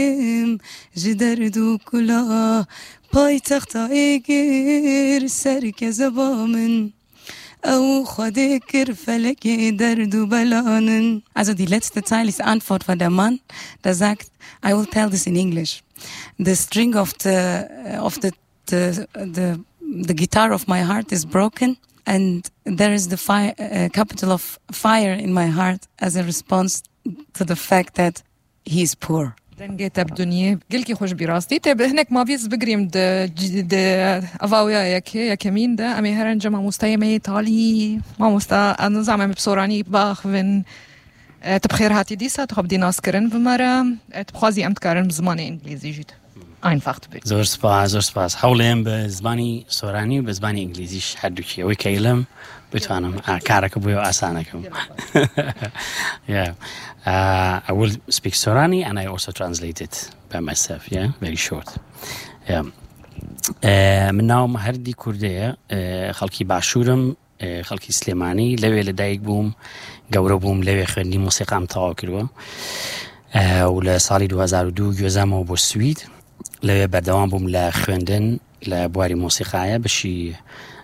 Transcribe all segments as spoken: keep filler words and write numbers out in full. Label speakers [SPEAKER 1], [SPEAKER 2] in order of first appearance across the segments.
[SPEAKER 1] جدرد و کلا پای تخت ایگر سر که زبامن او خودی کر فلک درد و belanen. Also die letzte Zeile ist Antwort von der Mann, der sagt, I will tell this in English. The string of the of the the the, the guitar of my heart is broken, and there is the fire, uh, capital of fire in my heart as a response to the fact that he is poor.
[SPEAKER 2] دنگه تب دنیه گل کی خوش بیراستی تب هنک ما ویز بگریم د د اواویا یکی یکمین ده امی هرن جمع مستیمه تالی ما مستا نظام بسورانی باخ ون تبخير هاتي ديسا تخب دي ناس كرن بمرة تبخازي أمت كارن بزمان إنجليزي جد einfach تبي
[SPEAKER 3] زور سپاس زور سپاس حولیم به زبانی سورانی و به زبانی انگلیزیش هر دو چیه وی کلم بتوانم کارک بوی آسانه کم. Yeah, uh, I will speak Sorani and I also translate it by myself. Yeah, very short. Yeah. من نام هردی کرده خالکی باشورم خالکی سلیمانی لوی لدایک بوم گورو بوم لوی خندی موسیقی ام تاو کردم و لسالی دو هزار و دو گذام و بسوید لوی بردوام بوم لخندن لبواری موسیقی بشی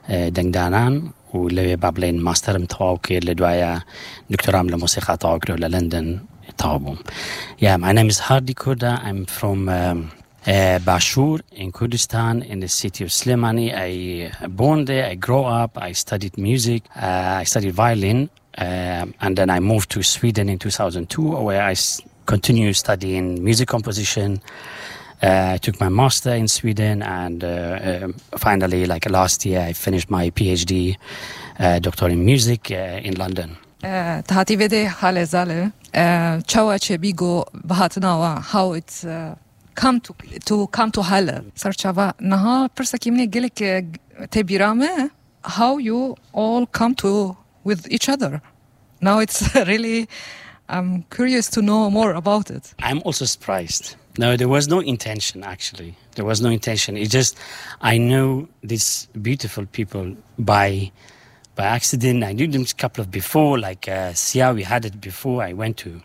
[SPEAKER 3] دنگدانان و لوی بابلین ماسترم تاو کرد لدوایا دکترام لموسیقی تاو کرد لندن تاو بوم. Yeah, my name is Hardy Kurda. I'm from um, Uh, Bashur in Kurdistan, in the city of Slimani. I born there, I grew up, I studied music, uh, I studied violin, uh, and then I moved to Sweden in two thousand two, where I s- continued studying music composition. Uh, I took my master in Sweden, and uh, uh, finally, like last year, I finished my PhD uh, doctor in music uh, in London.
[SPEAKER 2] تهاتي بده حال زاله چاوا چه بیگو بهاتناوا how it's uh, come to to come to Halle. Sarchava naha persakimne gelek tebirame how you all come to with each other. Now it's really I'm curious to know more about it.
[SPEAKER 3] I'm also surprised. No, there was no intention actually. There was no intention. It just I know these beautiful people by by accident. I knew them a couple of before, like uh, Sia, we had it before. I went to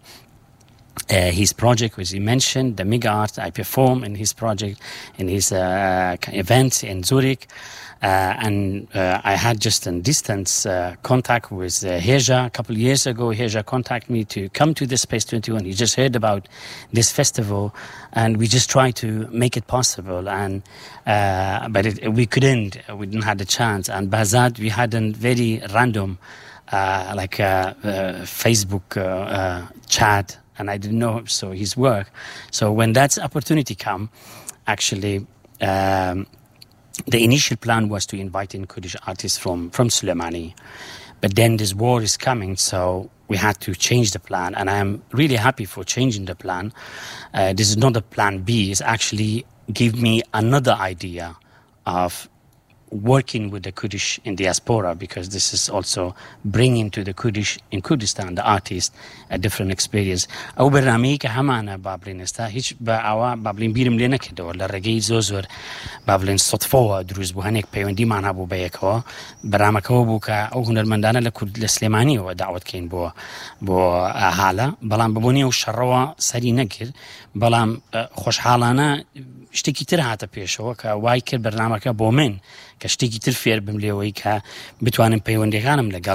[SPEAKER 3] Uh, his project, which he mentioned, the Mega Art. I perform in his project, in his uh, events in Zurich. Uh, and uh, I had just a distance uh, contact with uh, Heja a couple of years ago. Heja contacted me to come to the Space twenty-one. He just heard about this festival, and we just tried to make it possible. And uh, but it, we couldn't. We didn't have the chance. And Bazad, we had a very random, uh, like uh, uh, Facebook uh, uh, chat. And I didn't know so his work. So when that opportunity come, actually, um, the initial plan was to invite in Kurdish artists from from Suleimani, but then this war is coming, so we had to change the plan. And I am really happy for changing the plan. Uh, this is not a plan B; it's actually give me another idea of working with the Kurdish in diaspora, because this is also bringing to the Kurdish in Kurdistan, the artists, a different experience. أو برنامج كهمانا بابلين استا هيج بأوا بابلين بيرم لنا كده ولا رجعي زوزور بابلين صدفة دروز بهنيك بيوندي معنا أبو بيكوا برنامج هو بوكا أو هنرمندانا لكرد الإسلاماني ودعوة كين بو بو حالة بلام ببوني وشروا سري نكر بلام خوش حالنا شتێکی تر هاتە پێشەوە کە وای کرد بەرنامەکە بۆ من کە شتێکی تر فێر بم لێەوەی کە بتوانم پەیوەندیەکانم لەگەڵ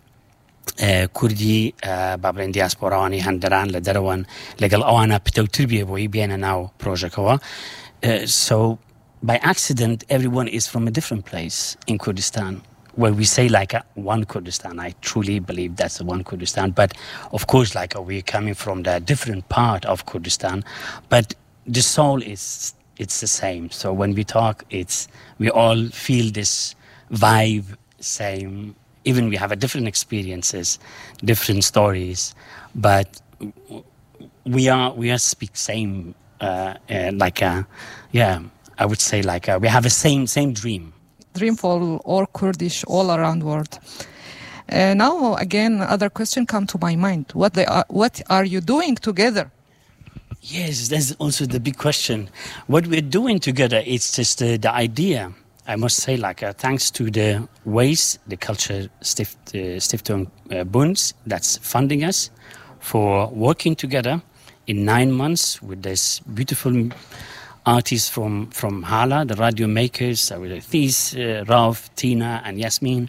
[SPEAKER 3] کوردی بابلێن دیاسپۆراوانی هەندەران لە دەرەوەن لەگەڵ ئەوانە پتەوتر بێ بۆی بێنە ناو پرۆژەکەوە. So by accident everyone is from a different place in Kurdistan. Well, we say like uh, one Kurdistan. I truly believe that's one Kurdistan. But of course, like uh, we're coming from the different part of Kurdistan. But the soul is it's the same. So when we talk, it's we all feel this vibe, same. Even we have a different experiences, different stories, but we are we are speak same. Uh, uh, like uh, yeah, I would say like uh, we have a same same dream.
[SPEAKER 2] Dream for all Kurdish all around world. Uh, now again, other question come to my mind. What they are, what are you doing together?
[SPEAKER 3] Yes, that's also the big question. What we're doing together, it's just uh, the idea. I must say, like, uh, thanks to the ways, the Culture Stift, uh, Stiftung uh, Bunds that's funding us for working together in nine months with this beautiful artists from, from Hala, the radio makers, uh, with Thies, uh, Rauf, Tina, and Yasmin.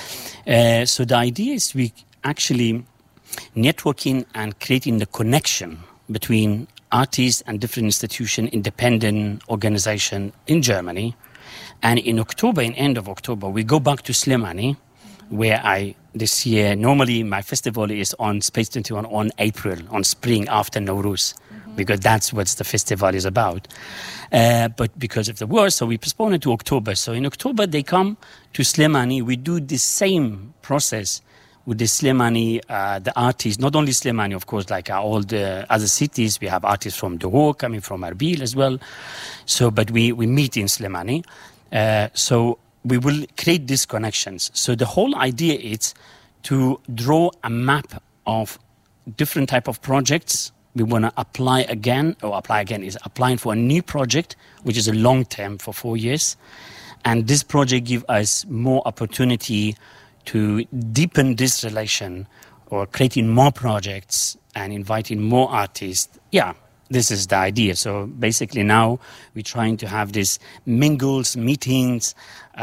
[SPEAKER 3] Uh, so the idea is we actually networking and creating the connection between artists and different institutions, independent organization in Germany. And in October, in end of October, we go back to Slimani, where I, this year, normally my festival is on Space twenty-one on April, on spring after Nowruz, mm-hmm. because that's what the festival is about. Uh, but because of the war, so we postponed it to October. So in October, they come to Slimani. We do the same process with the Slimani, uh, the artists, not only Slimani, of course, like uh, all the other cities. We have artists from Dohor coming from Erbil as well. So, but we, we meet in Slimani. Uh, so we will create these connections. So the whole idea is to draw a map of different type of projects. We want to apply again, or apply again is applying for a new project, which is a long term for four years. And this project gives us more opportunity to deepen this relation or creating more projects and inviting more artists. Yeah, this is the idea. So basically now we're trying to have these mingles, meetings,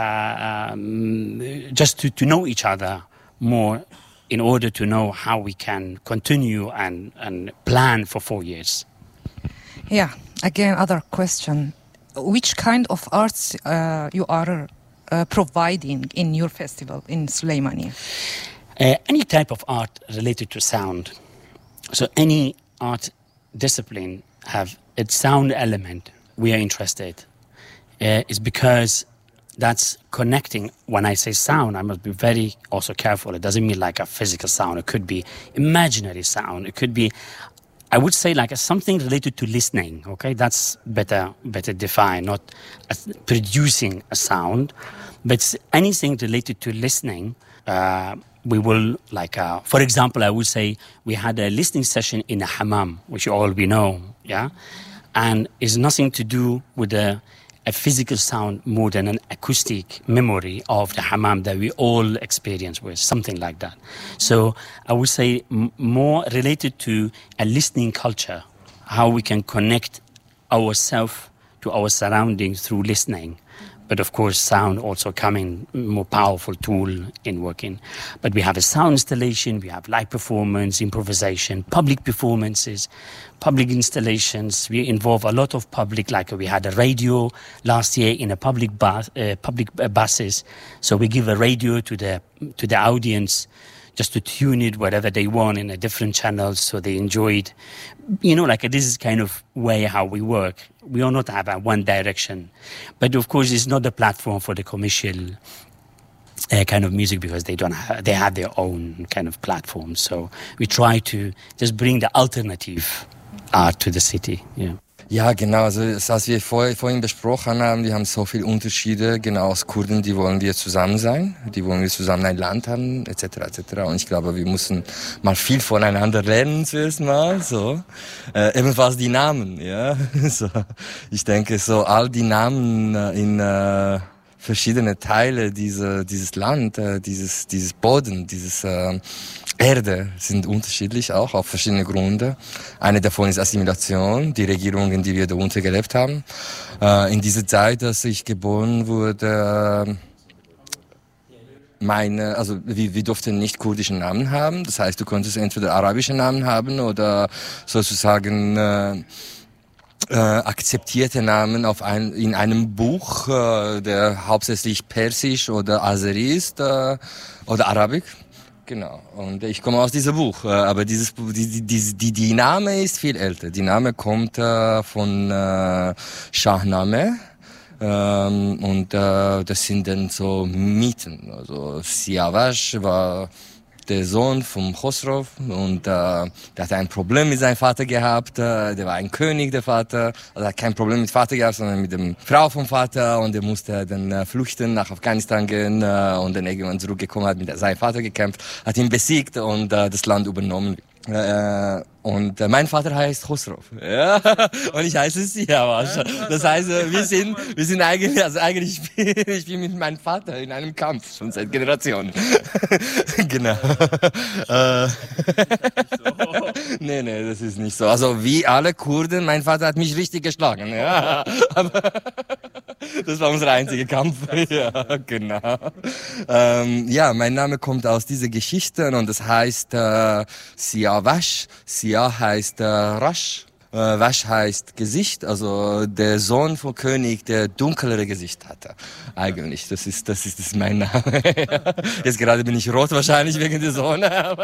[SPEAKER 3] uh, um, just to, to know each other more in order to know how we can continue and, and plan for four years.
[SPEAKER 2] Yeah, again, other question. Which kind of arts uh, you are uh, providing in your festival in Slimani?
[SPEAKER 3] Uh, any type of art related to sound. So any art discipline have its sound element we are interested. Uh, it's because that's connecting. When I say sound, I must be very also careful. It doesn't mean like a physical sound. It could be imaginary sound. It could be, I would say, like a, something related to listening. Okay, that's better better defined. Not as producing a sound, but anything related to listening. Uh, we will like, uh, for example, I would say we had a listening session in a hammam, which all we know, yeah, and it's nothing to do with a, a physical sound more than an acoustic memory of the hammam that we all experience with, something like that. So I would say m- more related to a listening culture, how we can connect ourselves to our surroundings through listening. But of course, sound also coming more powerful tool in working. But we have a sound installation, we have live performance, improvisation, public performances, public installations. We involve a lot of public, like we had a radio last year in a public bus, uh, public uh, buses. So we give a radio to the to the audience, just to tune it whatever they want in a different channels, so they enjoy it. You know, like this is kind of way how we work. We are not have a one direction, but of course it's not a platform for the commercial uh, kind of music, because they don't have, they have their own kind of platform. So we try to just bring the alternative art to the city. Yeah.
[SPEAKER 4] Ja, genau. Also, was wir vor, vorhin besprochen haben, die haben so viele Unterschiede. Genau, als Kurden, die wollen wir zusammen sein, die wollen wir zusammen ein Land haben, et cetera, et cetera. Und ich glaube, wir müssen mal viel voneinander lernen zuerst mal, so. Äh, ebenfalls die Namen, ja. So. Ich denke, so all die Namen äh, in äh, verschiedene Teile dieser dieses Land, äh, dieses dieses Boden, dieses äh, Erde sind unterschiedlich auch, auf verschiedene Gründe. Eine davon ist Assimilation, die Regierungen, die wir da unten gelebt haben. Äh, in dieser Zeit, dass ich geboren wurde, äh, meine, also wir, wir durften nicht kurdischen Namen haben. Das heißt, du konntest entweder arabische Namen haben oder sozusagen äh, äh, akzeptierte Namen auf ein, in einem Buch, äh, der hauptsächlich Persisch oder Azeri ist äh, oder Arabisch. Genau, und ich komme aus diesem Buch, aber dieses die die die die Name ist viel älter. Die Name kommt äh, von äh, Shahnameh ähm, und äh, das sind dann so Mythen. Also Siavash war der Sohn vom Khosrow und äh, der hatte ein Problem mit seinem Vater gehabt. Äh, der war ein König, der Vater. Also er hat kein Problem mit Vater gehabt, sondern mit dem Frau vom Vater. Und er musste dann äh, flüchten, nach Afghanistan gehen äh, und dann irgendwann zurückgekommen, hat mit seinem Vater gekämpft, hat ihn besiegt und äh, das Land übernommen. Äh, und äh, mein Vater heißt Khosrow, ja, und ich heiße Siavash. Das heißt, äh, wir sind, wir sind eigentlich, also eigentlich ich bin ich bin mit meinem Vater in einem Kampf schon seit Generationen. Genau. Äh, nee, nee, das ist nicht so. Also wie alle Kurden, mein Vater hat mich richtig geschlagen, ja. Aber das war unser einziger Kampf. Ja, genau. Ähm, ja, mein Name kommt aus dieser Geschichte und das heißt äh, Siavash. Sia heißt äh, Rasch. Äh, Wasch heißt Gesicht, also der Sohn vom König, der dunklere Gesicht hatte. Eigentlich, das ist das ist, das ist mein Name. Jetzt gerade bin ich rot wahrscheinlich wegen der Sonne.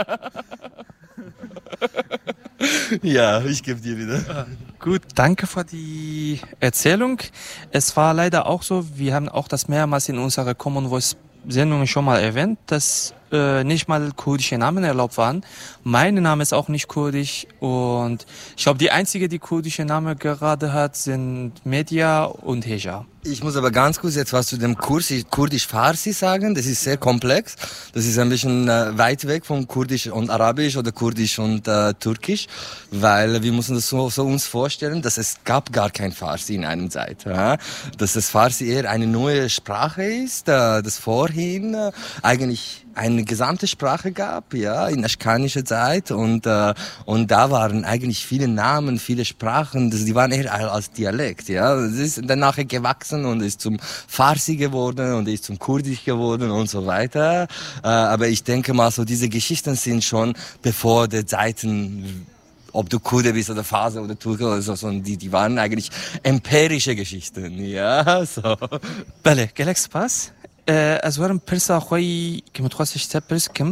[SPEAKER 4] Ja, ich gebe dir wieder.
[SPEAKER 5] Gut, danke für die Erzählung. Es war leider auch so, wir haben auch das mehrmals in unserer Common Voice Sendung schon mal erwähnt, dass äh, nicht mal kurdische Namen erlaubt waren. Mein Name ist auch nicht kurdisch und ich glaube, die einzige, die kurdische Namen gerade hat, sind Medya und Heja.
[SPEAKER 4] Ich muss aber ganz kurz jetzt was zu dem Kurdisch-Farsi sagen. Das ist sehr komplex. Das ist ein bisschen äh, weit weg von Kurdisch und Arabisch oder Kurdisch und äh, Türkisch, weil wir müssen das so, so uns vorstellen, dass es gab gar kein Farsi in einer Zeit. Ja? Dass das Farsi eher eine neue Sprache ist, äh, das vorhin äh, eigentlich eine gesamte Sprache gab, ja, in aschkanischer Zeit und äh, und da waren eigentlich viele Namen, viele Sprachen, das, die waren eher als Dialekt, ja. Das ist dann nachher gewachsen und ist zum Farsi geworden und ist zum Kurdisch geworden und so weiter. Äh, aber ich denke mal, so diese Geschichten sind schon bevor der Zeiten, ob du Kurde bist oder Farsi oder Türke oder so, so die die waren eigentlich empirische Geschichten, ja, so.
[SPEAKER 5] بله گلک سپاس از وارم پرسا خوی که متخصص تا پرس کم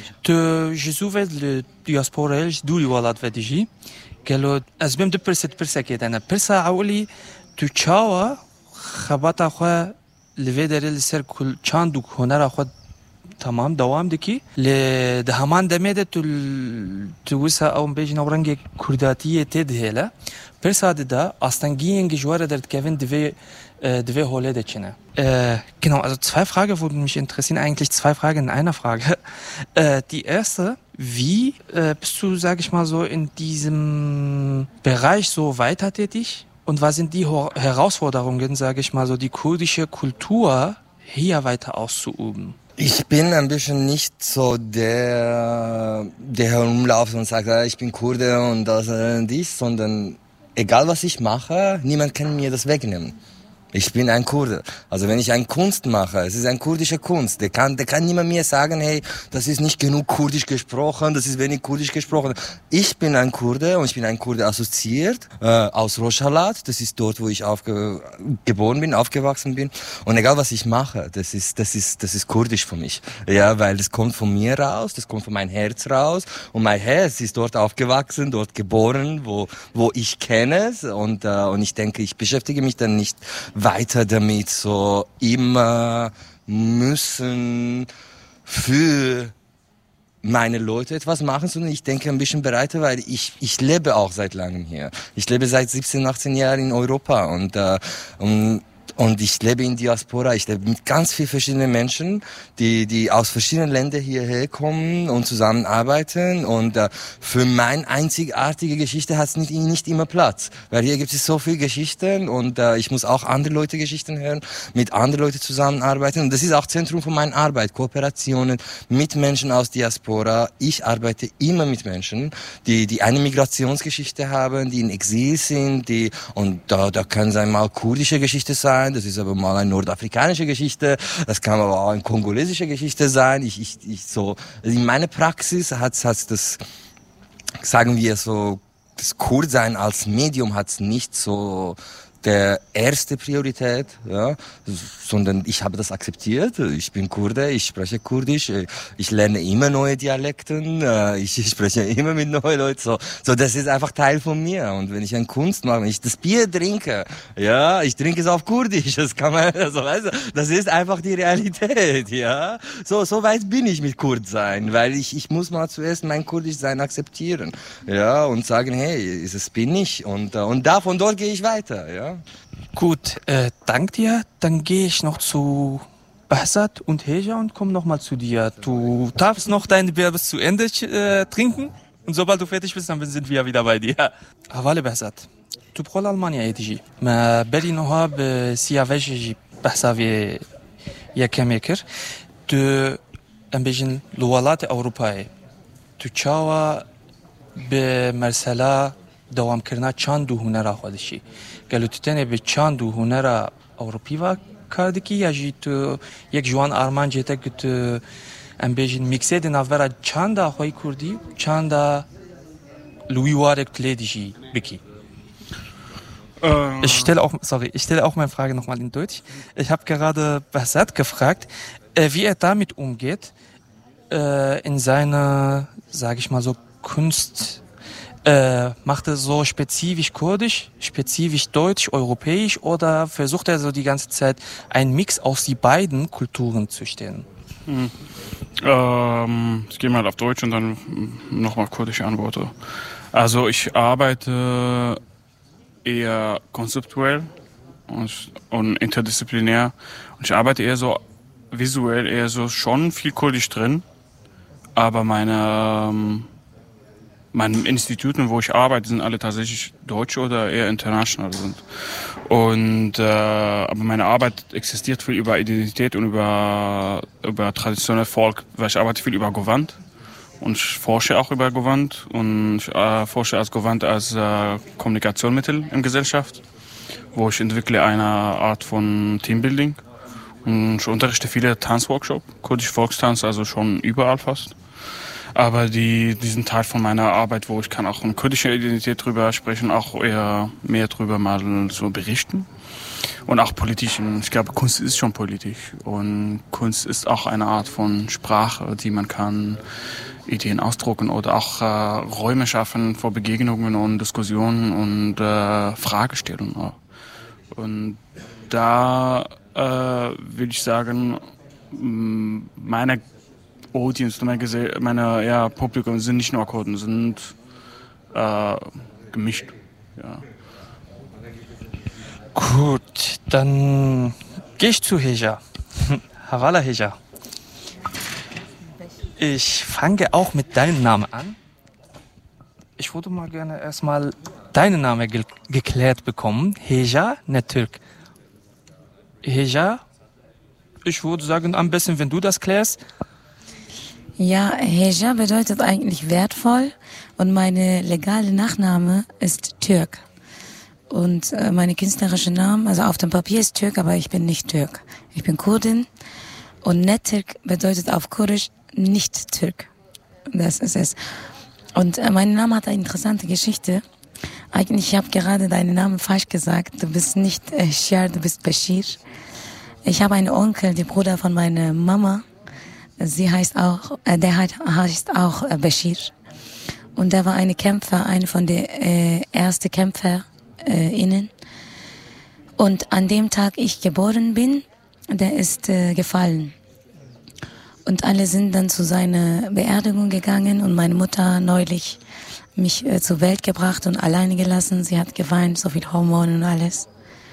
[SPEAKER 5] تو جزوه دیاسپورالش دوری ولات ودیجی قالوا از بیم دو پرست پرسا که دانا پرسا عولی تو چاوا خبات خو لویدر لسر کل چند دو هنر خو تمام دوام دکی ل دهمان دمید تو توسا او بیج نورنگ کرداتیه تدهلا پرسا ده استانگین گجوار درت کevin دوی دوی هوله دچنه genau, also zwei Fragen würden mich interessieren, eigentlich zwei Fragen in einer Frage. Äh, die erste, wie äh, bist du, sag ich mal so, in diesem Bereich so weiter tätig? Und was sind die Ho- Herausforderungen, sage ich mal so, die kurdische Kultur hier weiter auszuüben?
[SPEAKER 4] Ich bin ein bisschen nicht so der, der herumläuft und sagt, ich bin Kurde und das und dies, sondern egal was ich mache, niemand kann mir das wegnehmen. Ich bin ein Kurde. Also wenn ich eine Kunst mache, es ist eine kurdische Kunst. Der kann, der kann niemand mir sagen, hey, das ist nicht genug kurdisch gesprochen, das ist wenig kurdisch gesprochen. Ich bin ein Kurde und ich bin ein Kurde assoziiert äh, aus Rojhelat. Das ist dort, wo ich aufge- geboren bin, aufgewachsen bin. Und egal was ich mache, das ist, das ist, das ist kurdisch für mich. Ja, weil das kommt von mir raus, das kommt von meinem Herz raus. Und mein Herz ist dort aufgewachsen, dort geboren, wo, wo ich kenne es. Und, äh, und ich denke, ich beschäftige mich dann nicht weiter damit, so immer müssen für meine Leute etwas machen, sondern ich denke ein bisschen breiter, weil ich ich lebe auch seit langem hier. Ich lebe seit siebzehn, achtzehn Jahren in Europa und äh, und Und ich lebe in Diaspora, ich lebe mit ganz vielen verschiedenen Menschen, die die aus verschiedenen Ländern hierher kommen und zusammenarbeiten. Und äh, für meine einzigartige Geschichte hat es nicht, nicht immer Platz. Weil hier gibt es so viele Geschichten und äh, ich muss auch andere Leute Geschichten hören, mit anderen Leuten zusammenarbeiten. Und das ist auch Zentrum von meiner Arbeit, Kooperationen mit Menschen aus Diaspora. Ich arbeite immer mit Menschen, die die eine Migrationsgeschichte haben, die in Exil sind, die und da, da können es einmal kurdische Geschichte sein, das ist aber mal eine nordafrikanische Geschichte, das kann aber auch eine kongolesische Geschichte sein. Ich, ich, ich so, in meiner Praxis hat's, hat's das, sagen wir so, das Kurdsein als Medium hat's nicht so der erste Priorität, ja, sondern ich habe das akzeptiert. Ich bin Kurde, ich spreche Kurdisch, ich lerne immer neue Dialekten, ich, ich spreche immer mit neuen Leuten. So, so, das ist einfach Teil von mir. Und wenn ich eine Kunst mache, wenn ich das Bier trinke, ja, ich trinke es auf Kurdisch. Das kann man, also, weißt du, das ist einfach die Realität, ja. So, so weit bin ich mit Kurd sein, weil ich, ich muss mal zuerst mein Kurdisch sein akzeptieren, ja, und sagen, hey, das bin ich und und da von dort gehe ich weiter, ja.
[SPEAKER 5] Gut, äh, dank dir. Dann gehe ich noch zu Behzad und Heja und komme nochmal zu dir. Du darfst noch deine Bier bis zu Ende äh, trinken. Und sobald du fertig bist, dann sind wir wieder bei dir. حواله بحثت تو بخول ألمانيا ایدیجی ما بری نها به سیاوشی بحثاوی یکم یکر تو ام بیشن لوالات أوروبای تو چاوا به مرسلا دوام کردن چند و هنر خودشی گلو تو تنه به چند و هنر أوروبی و کاردکی یا جی تو یک جوان آرمان جیته که تو ام بیشن میکسه دنافورا چند آخوی کردی چند لوی وارک تلیدیجی بکی. Ich stelle auch, sorry, ich stelle auch meine Frage nochmal in Deutsch. Ich habe gerade Behzad gefragt, äh, wie er damit umgeht, äh, in seiner, sage ich mal so, Kunst. Äh, macht er so spezifisch kurdisch, spezifisch deutsch, europäisch oder versucht er so die ganze Zeit einen Mix aus die beiden Kulturen zu stellen?
[SPEAKER 6] Hm. Ähm, ich gehe mal auf Deutsch und dann nochmal kurdische Antworten. Also ich arbeite eher konzeptuell und, und interdisziplinär. Und ich arbeite eher so visuell, eher so schon viel kurdisch drin. Aber meine, meine Instituten, wo ich arbeite, sind alle tatsächlich deutsch oder eher international sind. Und, äh, aber meine Arbeit existiert viel über Identität und über, über traditionelles Volk, weil ich arbeite viel über Gewand. Und ich forsche auch über Gewand und ich äh, forsche als Gewand als äh, Kommunikationsmittel in Gesellschaft, wo ich entwickle eine Art von Teambuilding und ich unterrichte viele Tanzworkshops, kurdische Volkstanz, also schon überall fast. Aber die, diesen Teil von meiner Arbeit, wo ich kann auch eine kurdische Identität drüber sprechen, auch eher mehr drüber mal so berichten. Und auch politisch. Ich glaube, Kunst ist schon politisch. Und Kunst ist auch eine Art von Sprache, die man kann Ideen ausdrucken oder auch äh, Räume schaffen für Begegnungen und Diskussionen und äh, Fragestellungen. Und da äh, will ich sagen, meine Audience, meine, Gese- meine ja, Publikum sind nicht nur Kurden, sind äh, gemischt. Ja.
[SPEAKER 5] Gut, dann gehe ich zu Heja. Hawala Heja. Ich fange auch mit deinem Namen an. Ich würde mal gerne erstmal deinen Namen ge- geklärt bekommen. Heja, nicht Türk. Heja, ich würde sagen, am besten, wenn du das klärst.
[SPEAKER 1] Ja, Heja bedeutet eigentlich wertvoll und meine legale Nachname ist Türk. Und äh, meine künstlerische Name, also auf dem Papier ist Türk, aber ich bin nicht Türk. Ich bin Kurdin und Nettürk bedeutet auf Kurdisch nicht Türk. Das ist es. Und äh, mein Name hat eine interessante Geschichte. Eigentlich, ich habe gerade deinen Namen falsch gesagt. Du bist nicht äh, Shiar, du bist Bashir. Ich habe einen Onkel, der Bruder von meiner Mama. Sie heißt auch, äh, der heißt, heißt auch äh, Bashir. Und der war eine Kämpfer, eine von den äh, ersten Kämpfer äh, innen. Und an dem Tag ich geboren bin, der ist äh, gefallen. Und alle sind dann zu seiner Beerdigung gegangen und meine Mutter neulich mich äh, zur Welt gebracht und alleine gelassen. Sie hat geweint, so viel Hormone und alles.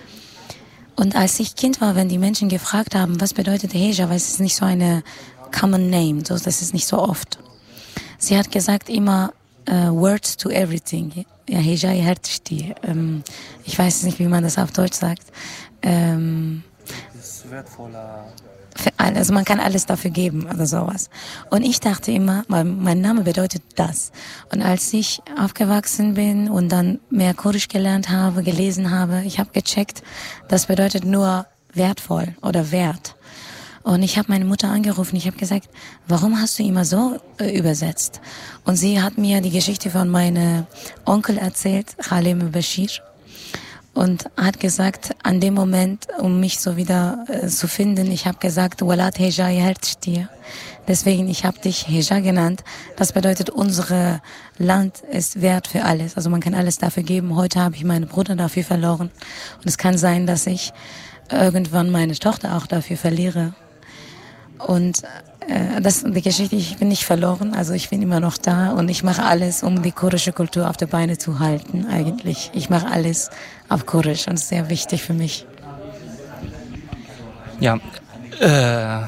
[SPEAKER 1] Und als ich Kind war, wenn die Menschen gefragt haben, was bedeutet Heja, weil es ist nicht so eine common name, so, das ist nicht so oft. Sie hat gesagt immer, uh, words to everything. Ja, Heja Hertsti. Ähm, ich weiß nicht, wie man das auf Deutsch sagt. Ähm,
[SPEAKER 5] Das ist wertvoller.
[SPEAKER 1] Also man kann alles dafür geben oder sowas. Und ich dachte immer, mein Name bedeutet das. Und als ich aufgewachsen bin und dann mehr Kurdisch gelernt habe, gelesen habe, ich habe gecheckt, das bedeutet nur wertvoll oder wert. Und ich habe meine Mutter angerufen, ich habe gesagt, warum hast du immer so äh, übersetzt? Und sie hat mir die Geschichte von meinem Onkel erzählt, Khalim Bashir. Und hat gesagt, an dem Moment, um mich so wieder äh, zu finden, ich habe gesagt, Walat Heja Hertstier. Deswegen, ich habe dich Heja genannt. Das bedeutet, unser Land ist wert für alles. Also man kann alles dafür geben. Heute habe ich meinen Bruder dafür verloren. Und es kann sein, dass ich irgendwann meine Tochter auch dafür verliere. Und äh, das ist die Geschichte, ich bin nicht verloren, also ich bin immer noch da und ich mache alles, um die kurdische Kultur auf die Beine zu halten, eigentlich. Ich mache alles auf Kurdisch und das ist sehr wichtig für mich.
[SPEAKER 5] Ja, äh,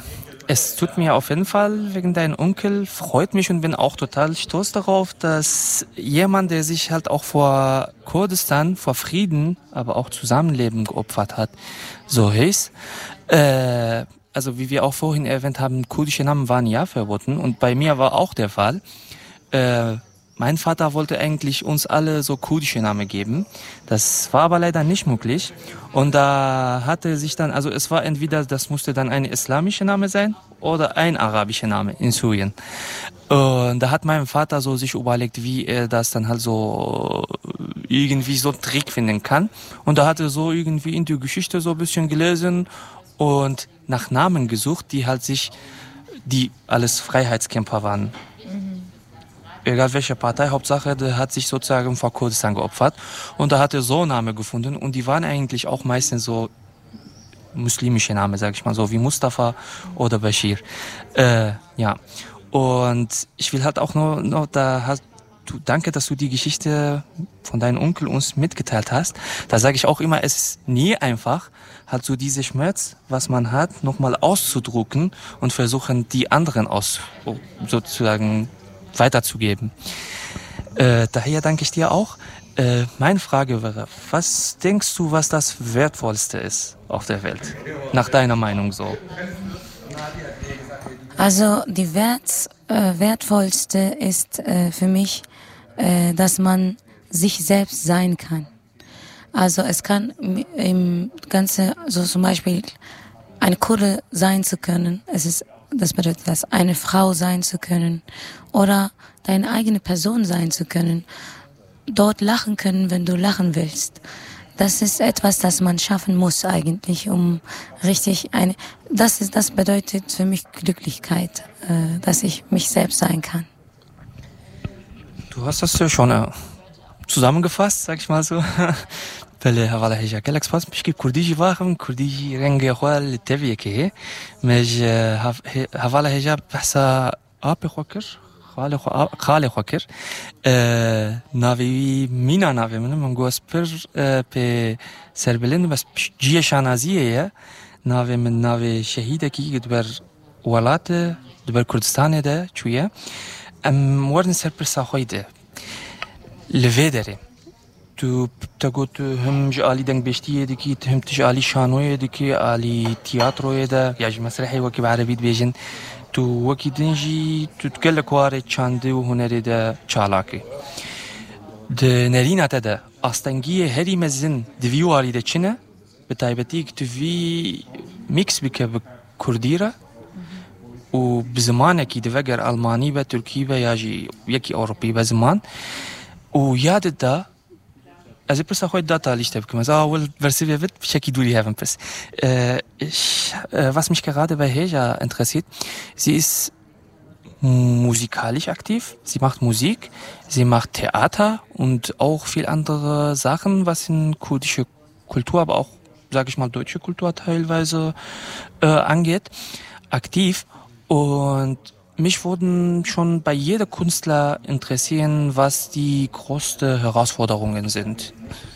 [SPEAKER 5] Es tut mir auf jeden Fall wegen deinem Onkel, freut mich und bin auch total stolz darauf, dass jemand, der sich halt auch vor Kurdistan, vor Frieden, aber auch Zusammenleben geopfert hat, so hieß. Äh, also wie wir auch vorhin erwähnt haben, kurdische Namen waren ja verboten und bei mir war auch der Fall. Äh, Mein Vater wollte eigentlich uns alle so kurdische Namen geben. Das war aber leider nicht möglich. Und da hatte sich dann, also es war entweder, das musste dann ein islamischer Name sein oder ein arabischer Name in Syrien. Und da hat mein Vater so sich überlegt, wie er das dann halt so irgendwie so einen Trick finden kann. Und da hat er so irgendwie in die Geschichte so ein bisschen gelesen und nach Namen gesucht, die halt sich, die alles Freiheitskämpfer waren. Egal welche Partei, Hauptsache, der hat sich sozusagen vor Kurdistan geopfert. Und da hat er so Namen gefunden und die waren eigentlich auch meistens so muslimische Namen, sag ich mal so, wie Mustafa oder Bashir. Äh, ja. Und ich will halt auch nur, noch, da hast du, danke, dass du die Geschichte von deinem Onkel uns mitgeteilt hast. Da sage ich auch immer, es ist nie einfach, halt so diese Schmerz, was man hat, nochmal auszudrucken und versuchen, die anderen aus, sozusagen, weiterzugeben. Äh, daher danke ich dir auch. Äh, meine Frage wäre, was denkst du, was das Wertvollste ist auf der Welt? Nach deiner Meinung so.
[SPEAKER 1] Also die Wert, äh, wertvollste ist äh, für mich, äh, dass man sich selbst sein kann. Also es kann im Ganze, so zum Beispiel ein Kurde sein zu können, es ist das bedeutet, das eine Frau sein zu können oder deine eigene Person sein zu können. Dort lachen können, wenn du lachen willst. Das ist etwas, das man schaffen muss eigentlich, um richtig eine. Das ist, das bedeutet für mich Glücklichkeit, äh, dass ich mich selbst sein kann.
[SPEAKER 5] Du hast das ja schon äh, zusammengefasst, sag ich mal so. بله حواله هجا گلک سپاس مشکی کردیجی واقعم کردیجی رنگ خوال تبیه که مج حواله هجا بحثا آب خوکر خال خو خال خوکر ناوی مینا ناوی من من گوس پر به سربلند بس جیه شانازیه ناوی من ناوی شهیده کی دبر ولات دبر کردستان ده چویه ام ورن سر پر ساخویده لویدره تو تقول هم جالي دنگ بشتيه دكي هم تجالي شانويه دكي علي تياترويه ده يعني مسرحي وكي بعربي بيجن تو وكي دنجي تتكلم كواري چاندي وهنري ده چالاكي ده نرينا ده استنگيه هري مزن دفيو علي ده چنه بتايبتيك تفي ميكس بك بكرديره وبزمانه كي دفجر الماني به تركي به ياجي يكي اوروبي بزمان وياد ده Also ich auch heute Data liegt habe gemacht. Ah, wohl versiert wird, checki du die haben bis. Ich, was mich gerade bei Heja interessiert, sie ist musikalisch aktiv. Sie macht Musik, sie macht Theater und auch viel andere Sachen, was in kurdische Kultur, aber auch, sage ich mal, deutsche Kultur teilweise äh, angeht, aktiv. Und mich würden schon bei jeder Künstler interessieren, was die größten Herausforderungen sind.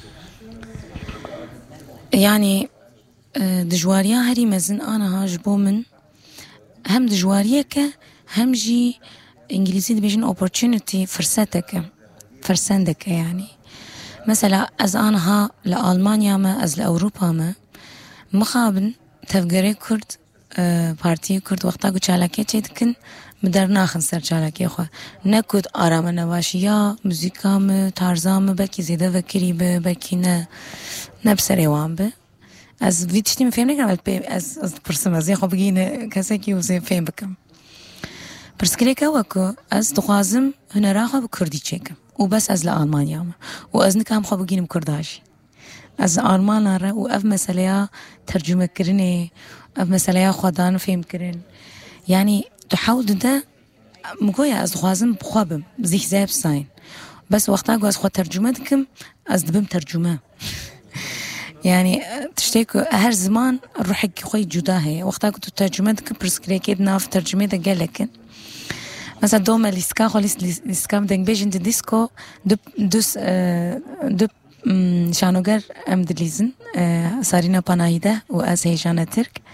[SPEAKER 1] يعني دجواريا هري مزن أنا هاجبو من هم دجواريك هم جي إنجليزي بيجن opportunity فرصتك فرصندك يعني مثلا از أنا ها لألمانيا ما از لأوروبا ما مخابن تفجري كرد بارتي كرد وقتا قو چالاكي چيدكن مدر ناخن سر چالاكي خوا نكود آرام نواشيا موزيكام تارزام بلكي زيده وكري به بلكي نه نبسري وان به از ویتشتیم فهم نکنم از از پرسم از یه خوب بگینه کسی که وزه فهم بکم پرسکری که وکو از دخوازم هنرا خوب کردی چکم و بس از لآلمانیا ما و از نکام خوب بگینم کرداشی از آلمان را و اف مسئله ترجمه کرنه اف مسئله خودان فهم کرن يعني تحاول ده مقويا از دخوازم بخوابم زيح زيب ساين بس وقتا قو از خود ترجمه دكم از دبم ترجمه يعني تشتيكو هر زمان روحك خوي جدا هي وقتا كنت ترجمه دك برسكري كيد ناف ترجمه ده قالك مثلا دوما ليسكا خالص ليسكا دنگ بيجن دي ديسكو دو دوس دو شانوگر ام دليزن سارينا بانايده و از هيجانا ترك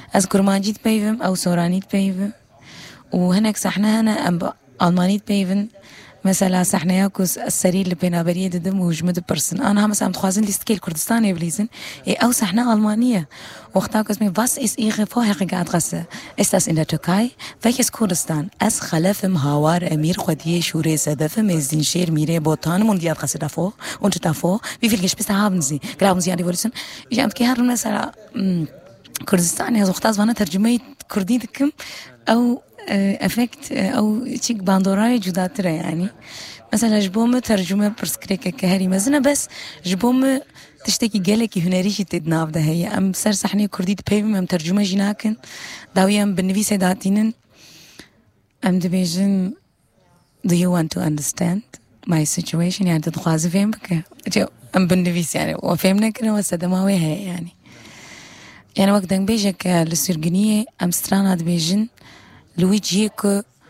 [SPEAKER 1] أذكر ماجد بيفم أو سورانيت بيفم وهناك سحنا هنا أم ألمانيت بيفم مثلا سحنا ياكوس السرير اللي بين بريد دم وجمد برسن أنا هم مثلا متخازن لستكيل كردستان يبليزن أو سحنا ألمانية وقتها اسمي was ist Ihre vorherige Adresse ist das in der Türkei welches Kurdistan es خلف مهاوار أمير خديه شوري سدف مزين شير ميري بوتان und die Adresse davor und davor wie viele Geschwister haben Sie glauben Sie an die Revolution ich am كهر مثلا كردستان يا زوجتاز وانا ترجمة كرديتكم أو افكت او تشيك باندوراي جداتره يعني مثلا جبوم ترجمه برسكريك كهري مزنه بس جبوم تشتكي قالك هنري شي تدناف ده هي ام سر صحني كرديت بيم ام ترجمه جناكن داويام بالنبي سيداتين ام دبيجن do you want to understand my situation يعني تدخواز فين بك جو ام بالنبي يعني وفهمنا كنا وسدماوي هي يعني يعني وقت بيجك للسرجنيه ام سترانا دبيجن لويجيك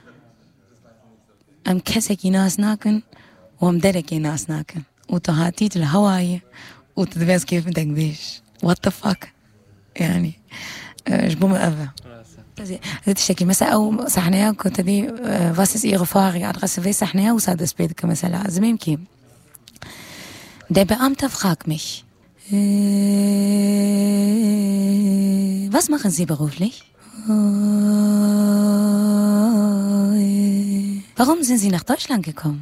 [SPEAKER 1] ام كسكي ناس ناكن وام دركي ناس ناكن وتهاتيت الهواية وتدبس كيف بدك بيش what the fuck يعني جبوم أفا تشتكي مثلا أو صحنايا كنت دي was ist Ihre Frage Adresse wie صحنايا وسادس بيدك مثلا زمين كيم der Beamte fragt mich was machen Sie beruflich Warum sind Sie nach Deutschland gekommen?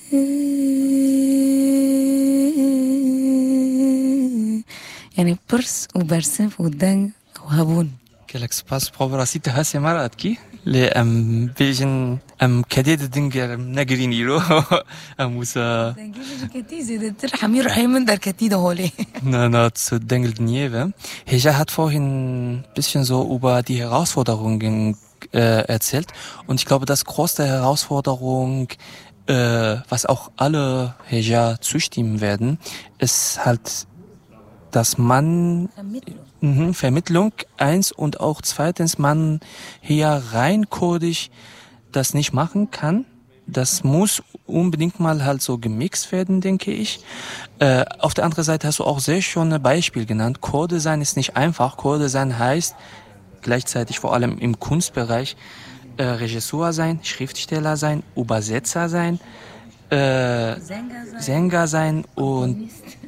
[SPEAKER 1] يعني برس وبرسف ودن وهبون.
[SPEAKER 5] Quel espace provarasite هسه مرات كي لأم بيجن أم كديد دينجر نجريني رو أم وسا.
[SPEAKER 1] دنجر كتيزة ده ترحم يرحم من در كتيده هولي.
[SPEAKER 5] Na na zu Dengel Dniewe. Heja hat vorhin ein bisschen so über die Herausforderungen äh, erzählt und ich glaube, das größte Herausforderung, äh, was auch alle Heja zustimmen werden, ist halt, dass man
[SPEAKER 1] Vermittlung.
[SPEAKER 5] Mhm, Vermittlung eins und auch zweitens man hier rein kurdisch das nicht machen kann. Das muss unbedingt mal halt so gemixt werden, denke ich. Äh, auf der anderen Seite hast du auch sehr schön ein Beispiel genannt. Kurde sein ist nicht einfach. Kurde sein heißt gleichzeitig vor allem im Kunstbereich äh, Regisseur sein, Schriftsteller sein, Übersetzer sein, äh,
[SPEAKER 1] Sänger sein,
[SPEAKER 5] Sänger sein und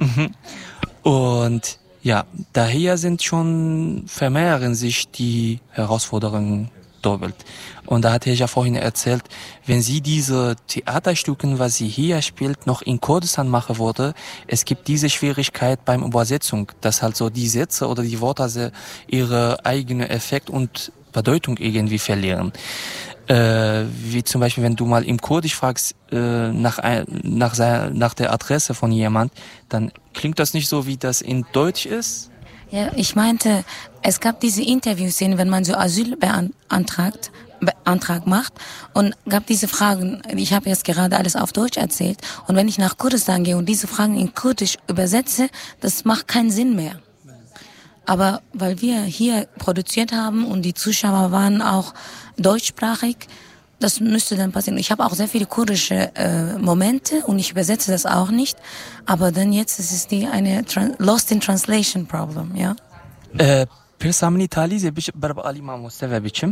[SPEAKER 5] und ja, daher sind schon, vermehren sich die Herausforderungen doppelt. Und da hatte ich ja vorhin erzählt, wenn sie diese Theaterstücken, was sie hier spielt, noch in Kurdistan machen würde, es gibt diese Schwierigkeit beim Übersetzung, dass halt so die Sätze oder die Worte ihre eigene Effekt und Bedeutung irgendwie verlieren. Äh, wie zum Beispiel, wenn du mal im Kurdisch fragst äh, nach, nach, seiner, nach der Adresse von jemand, dann klingt das nicht so, wie das in Deutsch ist.
[SPEAKER 1] Ja, ich meinte, es gab diese Interviewszenen, wenn man so Asyl beantragt, Beantrag macht und gab diese Fragen, ich habe jetzt gerade alles auf Deutsch erzählt und wenn ich nach Kurdistan gehe und diese Fragen in Kurdisch übersetze, das macht keinen Sinn mehr. Aber weil wir hier produziert haben und die Zuschauer waren auch deutschsprachig, das müsste dann passieren. Ich habe auch sehr viele kurdische äh, Momente und ich übersetze das auch nicht. Aber dann jetzt ist es die eine Lost in Translation Problem, ja?
[SPEAKER 5] پرسامنی تالیزه بیش برای علی ماموسته بیچم.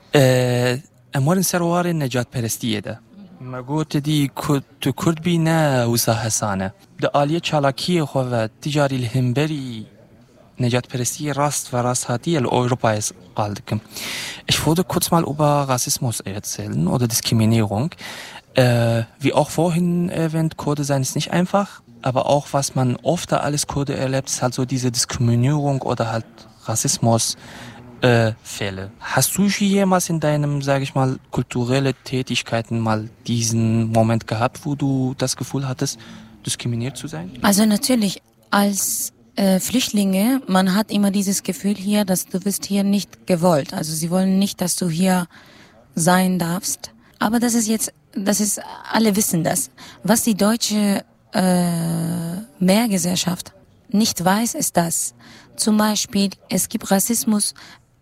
[SPEAKER 5] اموال سروار نجات پرستیه ده. مگوت دی تو کرد بی نه وسا حسانه. ده عالیه چالاکیه خواه تجاری الهمبری نجات Perestie Rast war Rasati Europa ist Baldikum. Ich würde kurz mal über Rassismus erzählen oder Diskriminierung. Äh, wie auch vorhin erwähnt, Kurde sein ist nicht einfach, aber auch was man oft da alles Kurde erlebt, ist halt so diese Diskriminierung oder halt Rassismus äh, Fälle. Hast du jemals in deinem, sage ich mal, kulturelle Tätigkeiten mal diesen Moment gehabt, wo du das Gefühl hattest, diskriminiert zu sein?
[SPEAKER 1] Also natürlich als Äh, Flüchtlinge, man hat immer dieses Gefühl hier, dass du bist hier nicht gewollt. Also sie wollen nicht, dass du hier sein darfst. Aber das ist jetzt, das ist, alle wissen das. Was die deutsche äh, Mehrgesellschaft nicht weiß, ist das. Zum Beispiel, es gibt Rassismus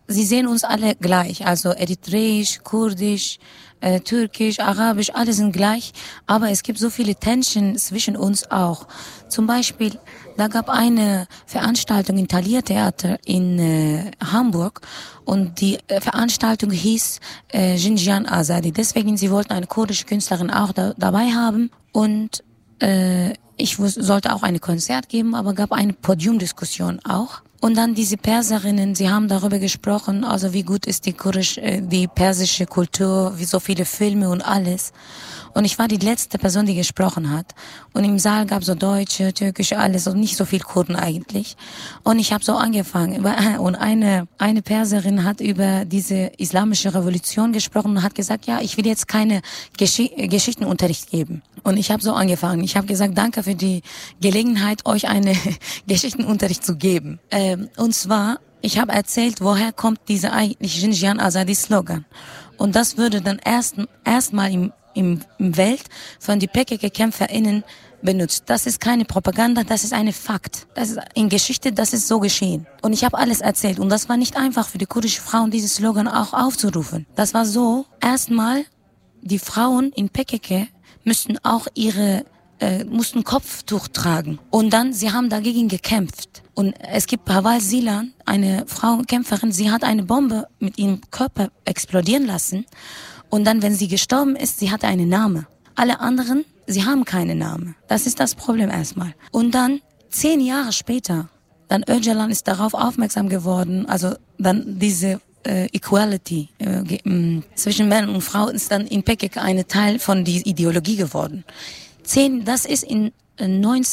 [SPEAKER 1] sie sehen uns alle gleich, also eritreisch, kurdisch, äh, türkisch, arabisch, alle sind gleich, aber es gibt so viele Tension zwischen uns auch. Zum Beispiel, da gab eine Veranstaltung im Thalia Theater in äh, Hamburg und die äh, Veranstaltung hieß äh, Jinjian Azadi. Deswegen, sie wollten eine kurdische Künstlerin auch da, dabei haben und äh, ich wus- sollte auch ein Konzert geben, aber gab eine Podiumdiskussion auch. Und dann diese Perserinnen, sie haben darüber gesprochen, also wie gut ist die kurdisch, äh, die persische Kultur, wie so viele Filme und alles. Und ich war die letzte Person, die gesprochen hat. Und im Saal gab so Deutsche, Türkische, alles und nicht so viel Kurden eigentlich. Und ich habe so angefangen. Und eine eine Perserin hat über diese islamische Revolution gesprochen und hat gesagt, ja, ich will jetzt keine Gesch- Geschichtenunterricht geben. Und ich habe so angefangen. Ich habe gesagt, danke für die Gelegenheit, euch einen Geschichtenunterricht zu geben. Ähm, und zwar, ich habe erzählt, woher kommt dieser eigentlich Jinjian Azadi Slogan. Und das würde dann erst erstmal im Im, im Welt von die P K K-KämpferInnen benutzt. Das ist keine Propaganda, das ist eine Fakt. Das ist in Geschichte, das ist so geschehen. Und ich habe alles erzählt. Und das war nicht einfach für die kurdische Frauen, diesen Slogan auch aufzurufen. Das war so, erstmal, die Frauen in P K K müssten auch ihre, äh, mussten Kopftuch tragen. Und dann, sie haben dagegen gekämpft. Und es gibt Pawal Silan, eine Frauenkämpferin, sie hat eine Bombe mit ihrem Körper explodieren lassen. Und dann, wenn sie gestorben ist, sie hatte einen Namen. Alle anderen, sie haben keinen Namen. Das ist das Problem erstmal. Und dann, zehn Jahre später, dann Öcalan ist darauf aufmerksam geworden, also dann diese äh, Equality äh, ge- mh, zwischen Männern und Frauen ist dann in P K K ein Teil von dieser Ideologie geworden. Zehn, das ist in äh,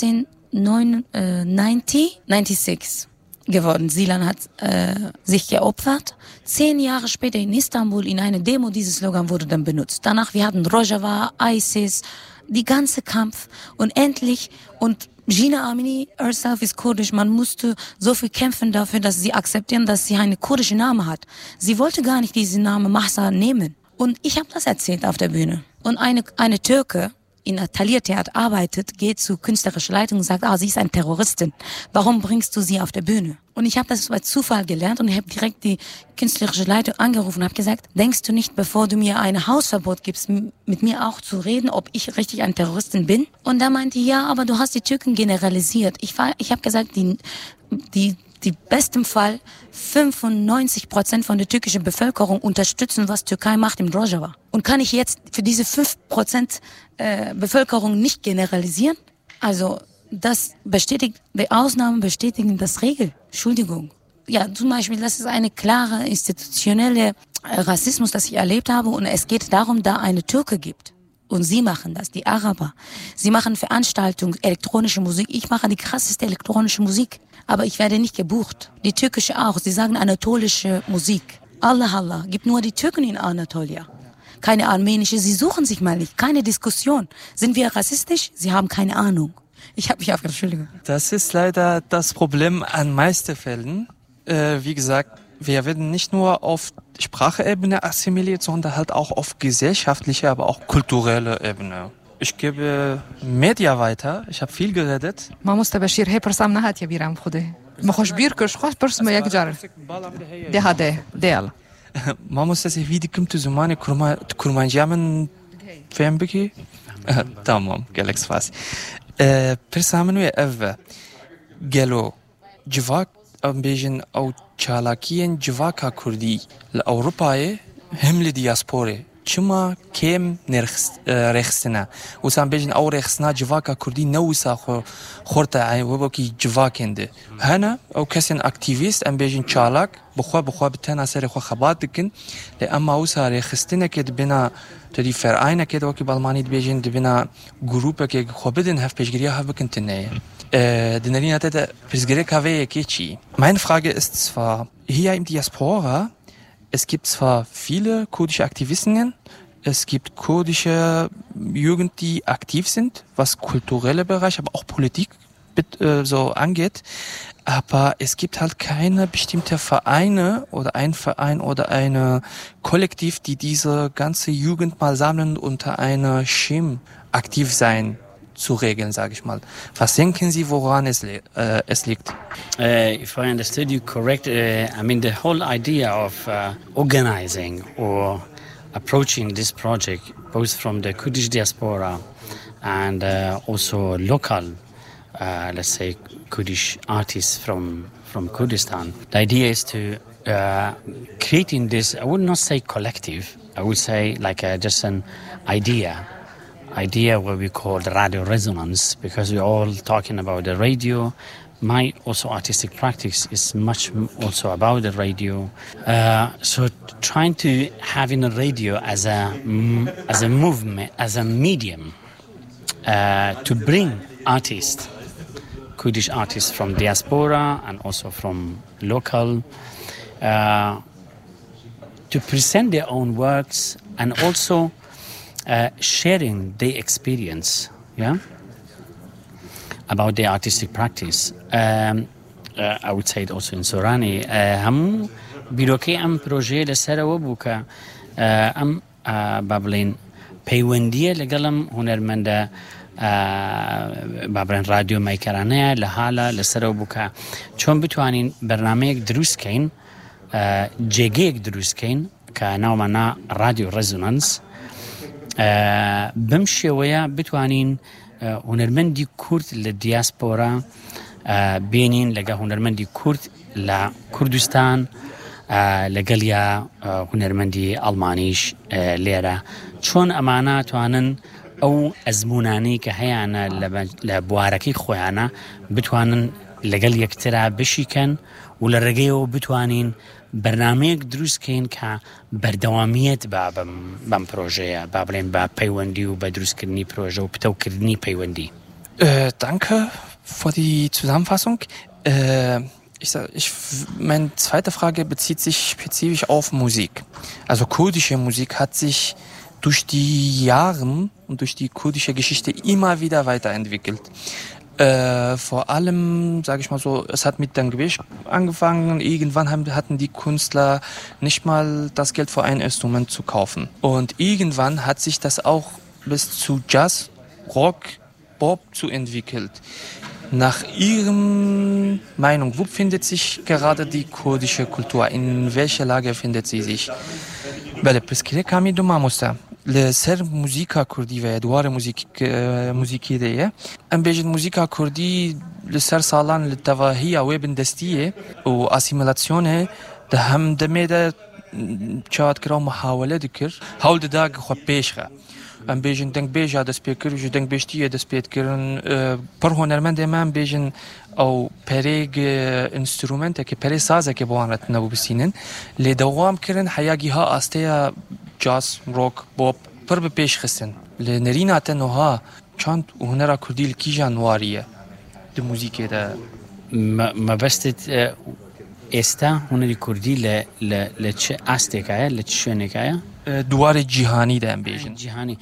[SPEAKER 1] neunzehnhundertneunundneunzig geworden. Silan hat äh, sich geopfert. Zehn Jahre später in Istanbul in einer Demo, dieses Slogan wurde dann benutzt. Danach, wir hatten Rojava, ISIS, die ganze Kampf und endlich, und Gina Amini herself ist kurdisch, man musste so viel kämpfen dafür, dass sie akzeptieren, dass sie einen kurdischen Namen hat. Sie wollte gar nicht diesen Namen Mahsa nehmen. Und ich habe das erzählt auf der Bühne. Und eine, eine Türke, in der Thalia Theater arbeitet, geht zu künstlerischer Leitung und sagt, ah, sie ist eine Terroristin. Warum bringst du sie auf der Bühne? Und ich habe das bei Zufall gelernt und ich habe direkt die künstlerische Leitung angerufen und habe gesagt, denkst du nicht, bevor du mir ein Hausverbot gibst, m- mit mir auch zu reden, ob ich richtig eine Terroristin bin? Und da meinte ich, ja, aber du hast die Türken generalisiert. Ich war, ich habe gesagt, die, die, die besten Fall fünfundneunzig Prozent von der türkischen Bevölkerung unterstützen, was Türkei macht im Rojava. Und kann ich jetzt für diese fünf Prozent äh, Bevölkerung nicht generalisieren? Also das bestätigt, die Ausnahmen bestätigen das Regel. Entschuldigung. Ja, zum Beispiel, das ist eine klare institutionelle Rassismus, das ich erlebt habe. Und es geht darum, da eine Türke gibt. Und sie machen das, die Araber. Sie machen Veranstaltungen, elektronische Musik. Ich mache die krasseste elektronische Musik. Aber ich werde nicht gebucht. Die türkische auch. Sie sagen anatolische Musik. Allah, Allah. Gibt nur die Türken in Anatolia. Keine armenische. Sie suchen sich mal nicht. Keine Diskussion. Sind wir rassistisch? Sie haben keine Ahnung. Ich habe mich aufgeregt. Entschuldigung.
[SPEAKER 5] Das ist leider das Problem an meisten Fällen. Äh, wie gesagt, wir werden nicht nur auf Spracheebene assimiliert, sondern halt auch auf gesellschaftlicher, aber auch kulturelle Ebene. Ich gebe Media weiter. Ich habe viel geredet.
[SPEAKER 2] ما مستبشر هي برسام نهات يا بيرام خده ما خوش بيركش خوش برسم يا جار ده هذا ديال
[SPEAKER 5] ما مستسي فيدي كنت زمان كرما كرمانجا من فهم بكي تمام جالكس فاس برسامن ويا اف جالو جواك ام بيجن او چالاكين جواكا كردي لاوروبا هم لدياسبوري چما كم نرخ رخصنا وسام بيجن او رخصنا جواكا كردي نوسا خورتا وبكي جواكند هنا او كسن اكتيفيست ام بيجن چالاك بخوا بخوا بتنا سر خو خبات دكن لأما وسا رخصتنا كد بنا تدي فرعينا كده وكي بالماني بيجن بنا جروبا كي خو بدن هف بيجريا هف بكنتناي دنالina tete prisgere kave kechi. Meine Frage ist zwar, hier im Diaspora, es gibt zwar viele kurdische Aktivistinnen, es gibt kurdische Jugend, die aktiv sind, was kulturelle Bereich, aber auch Politik äh, so angeht, aber es gibt halt keine bestimmte Vereine oder ein Verein oder eine Kollektiv, die diese ganze Jugend mal sammeln unter einer Schirm aktiv sein zu regeln, sage ich mal. Was denken Sie, woran es, äh, es liegt?
[SPEAKER 3] Uh, if I understood you correct, uh, I mean the whole idea of uh, organizing or approaching this project, both from the Kurdish diaspora and uh, also local, uh, let's say, Kurdish artists from, from Kurdistan. The idea is to uh, creating this, I would not say collective, I would say like a, just an idea, idea what we call the radio resonance, because we're all talking about the radio. My also artistic practice is much also about the radio. Uh, so trying to having a radio as a as a movement, as a medium uh, to bring artists, Kurdish artists from diaspora and also from local, uh, to present their own works and also uh, sharing their experience. Yeah. About the artistic practice. Um, uh, I would say it also in Sorani. هم بیروکی ام پروژه لسر و بوکا ام بابلین پیوندیه لگلم هنرمنده بابلین رادیو میکرانه لحالا لسر و بوکا چون بتوانین برنامه دروست کن جگه دروست کن که نومنا رادیو رزونانس بمشي ويا بتوانين هنرمندي كورد للدياسبورا بينين لقى هنرمندي كورد لكردستان لقليا هنرمندي ألمانيش ليرة چون أمانا توانن أو أزموناني كهيانا لبواركي خويانا بتوانن لقل يكترا بشيكن ولرقيو بتوانين برنامج دروس كين كا بردواميت باب بام بروجيه بابلين باب بيوندي وبدروس كرني بروجه وبتوكرني بيوندي.
[SPEAKER 5] Äh, danke für die Zusammenfassung. Äh, ich, ich, meine zweite Frage bezieht sich spezifisch auf Musik. Also kurdische Musik hat sich durch die Jahre und durch die kurdische Geschichte immer wieder weiterentwickelt. Äh, vor allem, sage ich mal so, es hat mit dem Gewicht angefangen. Irgendwann haben, hatten die Künstler nicht mal das Geld für ein Instrument zu kaufen. Und irgendwann hat sich das auch bis zu Jazz, Rock, Pop zu entwickelt. Nach Ihrem Meinung, wo befindet sich gerade die kurdische Kultur? In welcher Lage findet sie sich? بله پس که کمی دو ماموسته لسر موزیکا کردی و دوار موزیک موزیکی دیه ام بیجن موزیکا کردی لسر سالان لتواهی او بندستیه و اسیمیلاسیونه ده هم دمیده چاد کرا محاوله دکر حول داغ خو پیشخه ام بیجن دنگ بیجا دست پیکر جو دنگ بیشتیه دست پیکرن پر هنرمند من بیجن او پریگ انسترومنت که پری سازه که بوانت نبو بسینن لی دوام کرن حیاگی ها آسته جاز روک بوب پر به پیش خستن لی نرینات نوها چند هنرا کردی کی جانواریه ده موزیک ده
[SPEAKER 3] ما بستت استا هنری کردی ل ل لچ استکایه لچ شنکایه
[SPEAKER 5] دوار جهانی ده ام بیجن
[SPEAKER 3] جهانی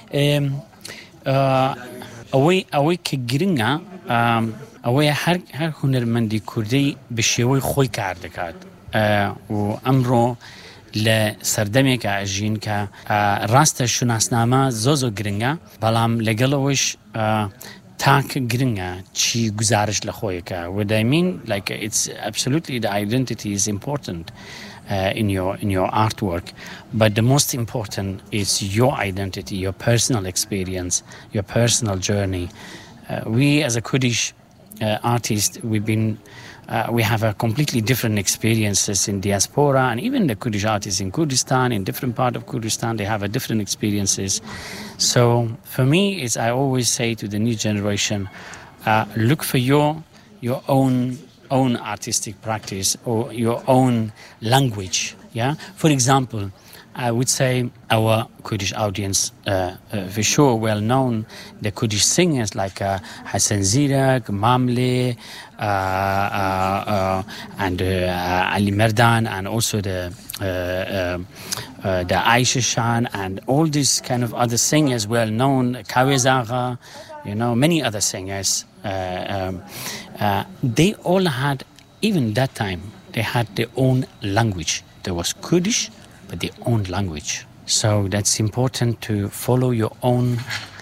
[SPEAKER 3] اوی اوی که گرینگا اوی هر هر هنرمندی کردی به شیوه خوی کرده کرد و امرو لسردمی که اجین که راست شناسنامه زوزو گرینگا بالام لگلوش تاک گرینگا چی گزارش لخوی که what I mean like it's absolutely the identity is important uh, in your in your artwork but the most important is your identity your personal experience your personal journey uh, we as a Kurdish uh, artist we've been Uh, we have a completely different experiences in diaspora and even the Kurdish artists in Kurdistan, in different part of Kurdistan, they have a different experiences. So for me, it's, I always say to the new generation, uh, look for your your own own artistic practice or your own language. Yeah. For example, I would say our Kurdish audience, uh, uh, for sure, well known, the Kurdish singers like uh, Hassan Zirak, Mamle, uh, uh, uh, and uh, Ali Merdan, and also the uh, uh, uh, the Aisha Shan, and all these kind of other singers, well known, Kawezagha, you know, many other singers. Uh, um, uh, they all had, even that time, they had their own language. There was Kurdish, but their own language. So that's important to follow your own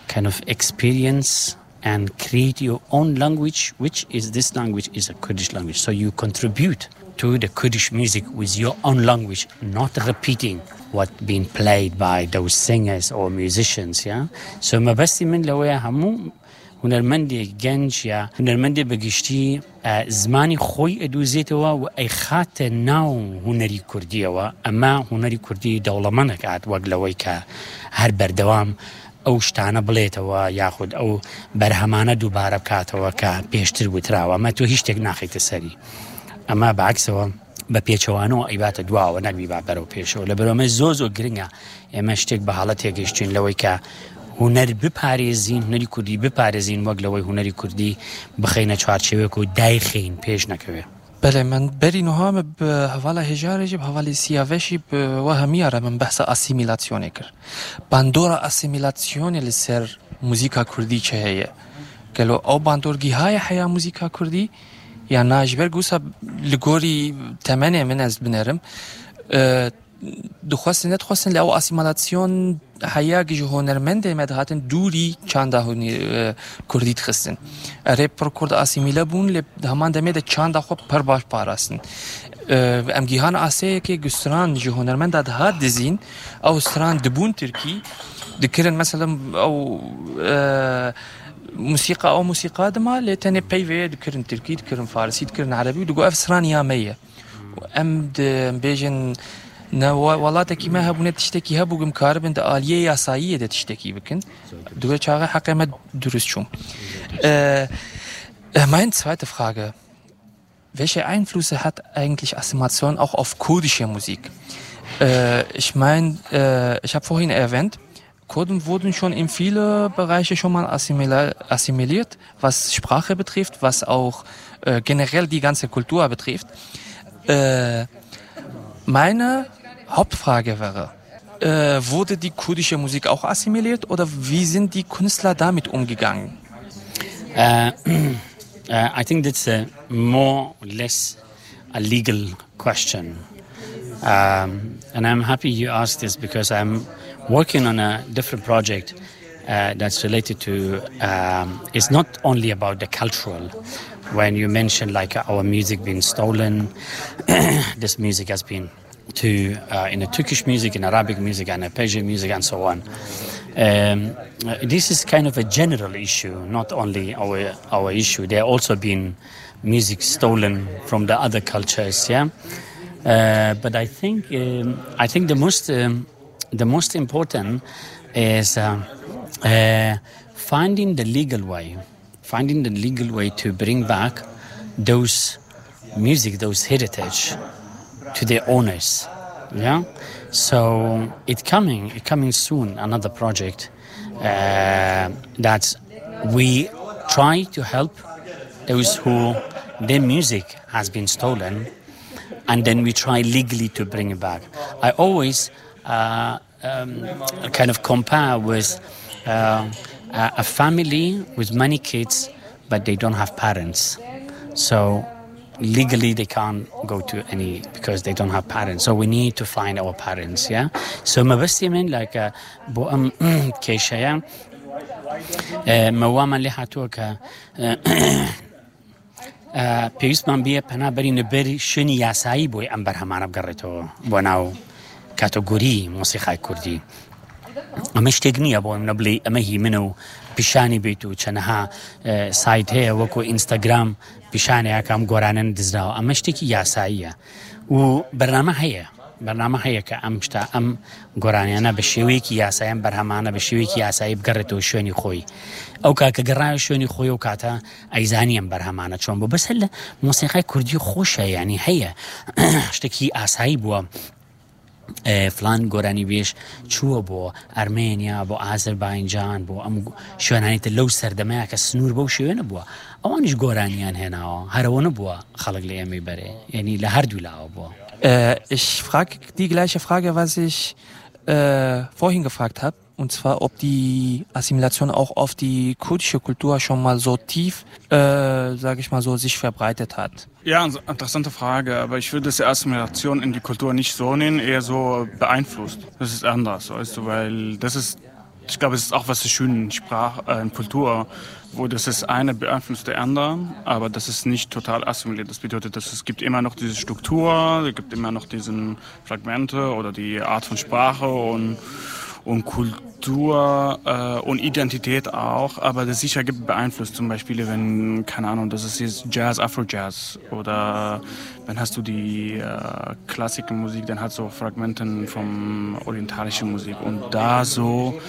[SPEAKER 3] kind of experience and create your own language, which is this language is a Kurdish language. So you contribute to the Kurdish music with your own language, not repeating what being played by those singers or musicians. Yeah. So ما بس من لويا همو هنرمندی گنج یا هنرمندی بگشتی زمانی خوی ادوزیت و و ایخات ناو هنری کردی و اما هنری کردی دولمانه کات وقلوی که هر بردوام اوشتانه بلیت و یاخد او برهمانه دوباره بکات و که پیشتر وترا و ما تو هیچ تک نخیت سری اما بعکس و با پیچوانو ایبات دوا و نبی با برو پیشو لبرام زوز و گرینگا اما شتک به حالت گشتین لوی که هنر بپارێزین هنەری کوردی بپارێزین وەک لەوەی هنەری کوردی بخەینە چوارچێوەیەک و دایخین پێش نەکەوێ.
[SPEAKER 5] بله من بری نوها به حوالا هجارجی به حوالی سیاوشی به وهمیاره من بحث اسیمیلاسیونه کر باندورا اسیمیلاسیونه لسر موزیکا کردی چه هیه گلو او باندورگی های حیا موزیکا کردی یا ناجبر گوسا لگوری تمنه من از بنرم دخواستن ندخواستن لأو اسیمیلاسیون حیاگی جو هنرمنده مدهاتن دوری چانده هنی کردی تخستن اره پر کرد اسیمیله بون لی همان دمه ده چانده خوب پر باش پاراستن ام گیهان آسه که گستران جو هنرمنده ده دزین او ستران دبون ترکی دکرن مثلا او موسیقى او موسیقى دما لتنه پیوه دکرن ترکی دکرن فارسی دکرن عربی دگو اف سران یامیه ام ده بیجن نه ولاتکی ما هبونه تشتکی هبوگم کاربن ده آلیه یاسایی ده تشتکی بکن دوه چاقه حقیقه درست شوم meine zweite Frage welche Einflüsse hat eigentlich Assimilation auch auf kurdische Musik äh, ich meine äh, ich habe vorhin erwähnt Kurden wurden schon in viele Bereiche schon mal assimiliert was Sprache betrifft was auch äh, generell die ganze Kultur betrifft äh, meine Hauptfrage wäre, äh, wurde die kurdische Musik auch assimiliert oder wie sind die Künstler damit umgegangen?
[SPEAKER 3] Uh, uh, I think that's a more or less a legal question. Um, and I'm happy you asked this because I'm working on a different project uh, that's related to, um, it's not only about the cultural. When you mentioned like our music being stolen, this music has been to uh, in the Turkish music, in Arabic music, and Persian music, and so on. Um, this is kind of a general issue, not only our our issue. There also been music stolen from the other cultures, yeah. Uh, but I think um, I think the most um, the most important is uh, uh, finding the legal way, finding the legal way to bring back those music, those heritage. To their owners, yeah. So it coming, it coming soon. Another project uh, that we try to help those who their music has been stolen, and then we try legally to bring it back. I always uh, um, kind of compare with uh, a family with many kids, but they don't have parents. So. Legally, they can't go to any because they don't have parents. So we need to find our parents, yeah. So ما بس يمين like بو أم كيشيا موام اللي حتوك بيوس من بيه بنا بري نبري شني ياساي بوي أم برهمان بقرته بناو كاتيجوري موسيقى كردي أمش تجنيه بوي نبلي أمهي منو بيشاني بيتو چنها سايت هي وكو انستغرام بيشاني اكام گورانن دزراو امشتكي ياسايه و برنامه هي برنامه هي كامشتا ام گورانيانا بشويكي ياسايم برهمانه بشويكي ياساي بقرتو شوني خوي او كاك قراي شوني خوي وكاتا ايزانيم برهمانه چون بس هلا موسيقى كردي خوشه يعني هي اشتكي اساي بو فلان گۆرانی وێش چووە بۆ ئەرمێنیا بۆ ئازەربایجان بۆ ئەم شوێنانیتە لەو سەردەمەیە کە سنوور بەو شوێنە بووە ئەوانیش گۆرانیان هێناوە هەرەوە نەبووە خەڵک لە ئێمەی بەرێ یعنی لە هەردوو لاوە بووە.
[SPEAKER 5] Ich frage die gleiche Frage, was ich äh, vorhin gefragt habe, und zwar, ob die Assimilation auch auf die kurdische Kultur schon mal so tief, äh, sage ich mal so, sich verbreitet hat.
[SPEAKER 6] Ja, interessante Frage, aber ich würde die Assimilation in die Kultur nicht so nennen, eher so beeinflusst. Das ist anders, weißt du, weil das ist ich glaube, es ist auch was so schön in Sprache, äh, in Kultur, wo das ist eine beeinflusst der anderen, aber das ist nicht total assimiliert. Das bedeutet, dass es gibt immer noch diese Struktur, es gibt immer noch diese Fragmente oder die Art von Sprache und, und Kultur äh, und Identität auch, aber das sicher gibt beeinflusst. Zum Beispiel, wenn, keine Ahnung, das ist jetzt Jazz, Afro-Jazz oder wenn hast du die äh, Klassikermusik, dann hat so Fragmenten von orientalischer Musik und da so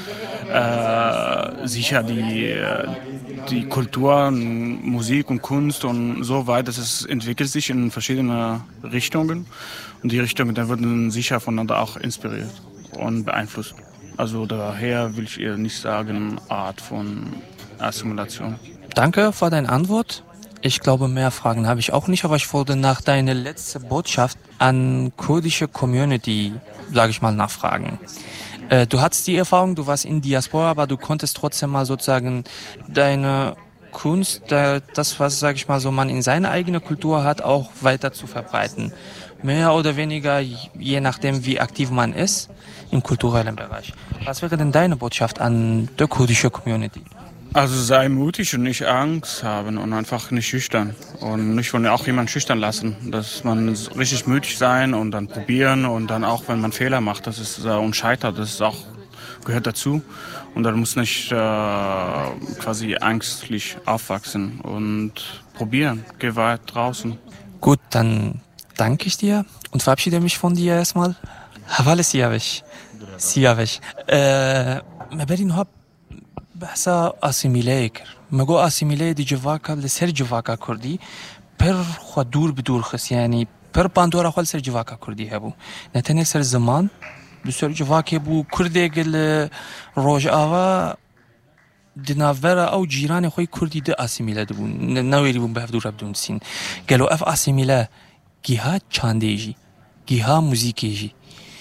[SPEAKER 6] äh, sicher die die Kultur, Musik und Kunst und so weiter, das ist, entwickelt sich in verschiedene Richtungen und die Richtungen, da werden sicher voneinander auch inspiriert und beeinflusst. Also daher will ich eher nicht sagen, Art von Assimilation.
[SPEAKER 5] Danke für deine Antwort. Ich glaube, mehr Fragen habe ich auch nicht, aber ich wollte nach deiner letzten Botschaft an kurdische Community, sage ich mal, nachfragen. Äh, du hattest die Erfahrung, du warst in Diaspora, aber du konntest trotzdem mal sozusagen deine Kunst, das, was, sage ich mal, so man in seiner eigenen Kultur hat, auch weiter zu verbreiten. Mehr oder weniger, je nachdem, wie aktiv man ist im kulturellen Bereich. Was wäre denn deine Botschaft an die kurdische Community?
[SPEAKER 6] Also sei mutig und nicht Angst haben und einfach nicht schüchtern und nicht von auch jemand schüchtern lassen, dass man richtig mutig sein und dann probieren und dann auch, wenn man Fehler macht, das ist äh, und scheitert, das ist auch gehört dazu und dann muss nicht äh, quasi ängstlich aufwachsen und probieren, geh weit draußen.
[SPEAKER 5] Gut, dann danke ich dir und verabschiede mich von dir erstmal. Havale Siyavesh. Siyavesh. ما برین ها بحثا اسیمیله کر مگو اسیمیله دی جواکا لسر جواکا کردی پر خود دور بدور خس یعنی پر باندورا خال سر جواکا کردی هبو نتنه سر زمان بسر جواکا بو کرده گل روج آوا دناورا او جیران خوی کردی ده اسیمیله دبون نویری بون به دور بدون سین گلو اف اسیمیله گیها چاندیجی گیها موزیکیجی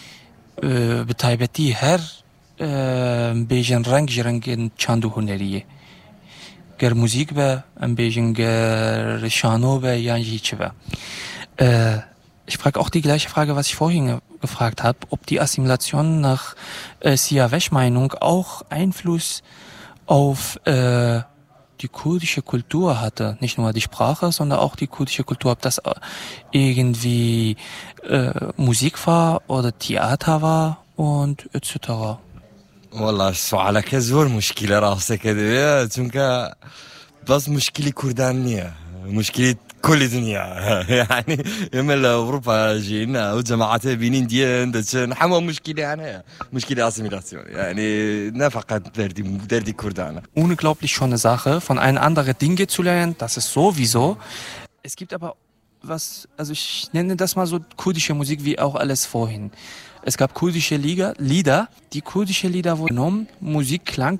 [SPEAKER 5] به تایبتی هر بیجن رنگ جرنگ چاندو هنریه گر موزیک به ام بیجن گر شانو به یا هیچ به ich frage auch die gleiche Frage, was ich vorhin gefragt habe, ob die Assimilation nach äh, Siyavesh Meinung auch Einfluss auf äh, die kurdische Kultur hatte, nicht nur die Sprache, sondern auch die kurdische Kultur, ob das irgendwie äh, Musik war oder Theater war und et cetera.
[SPEAKER 4] والله سؤالك زور مشكلة راسه كده چونك بس مشكلة كردانية مشكلة كل الدنيا يعني يمل أوروبا جينا وجماعات بينين ديان دشان حما مشكلة أنا مشكلة أسيميلاسيون يعني نفقط دردي دردي كردانا.
[SPEAKER 5] Unglaublich schöne Sache, von einem anderen Dinge zu lernen, das ist sowieso. Es gibt aber was, also ich nenne das mal so kurdische Musik wie auch alles vorhin. Es gab kurdische Lieder, Lieder, die kurdische Lieder wurden genommen, Musik klang